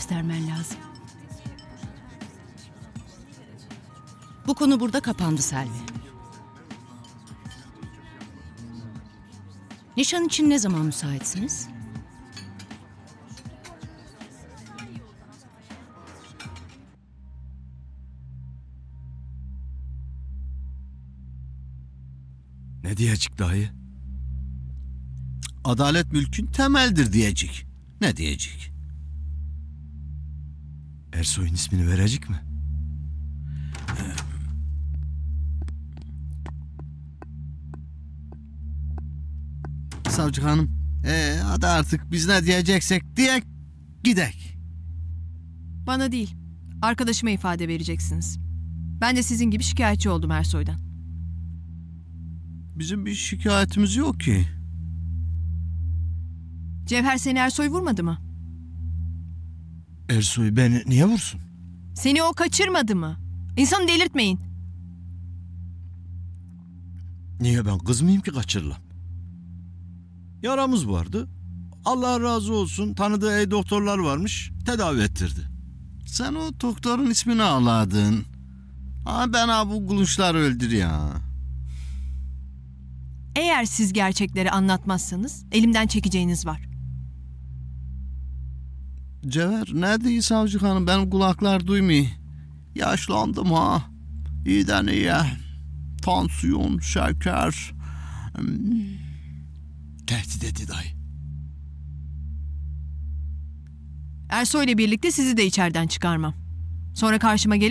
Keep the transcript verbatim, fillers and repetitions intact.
göstermen lazım. Bu konu burada kapandı Selvi. Nişan için ne zaman müsaitsiniz? Ne diyecek dayı? Adalet mülkün temeldir diyecek. Ne diyecek? Ersoy'un ismini verecek mi? Savcı hanım. Ee, hadi artık biz ne diyeceksek diyek gidek. Bana değil, arkadaşıma ifade vereceksiniz. Ben de sizin gibi şikayetçi oldum Ersoy'dan. Bizim bir şikayetimiz yok ki. Cevher seni Ersoy vurmadı mı? Ersoy beni niye vursun? Seni o kaçırmadı mı? İnsanı delirtmeyin. Niye ben kız mıyım ki kaçırılam? Yaramız vardı. Allah razı olsun tanıdığı iyi doktorlar varmış. Tedavi ettirdi. Sen o doktorun ismini ağladın. Ha ben ha bu gülüşler öldür ya. Eğer siz gerçekleri anlatmazsanız elimden çekeceğiniz var. Cevher ne diyor savcı hanım, benim kulaklar duymuyor. Yaşlandım ha. İyiden iyiye. Tansiyon, şeker. Hmm. Tehdit etti dayı. Ersoy'la birlikte sizi de içeriden çıkarmam. Sonra karşıma gelip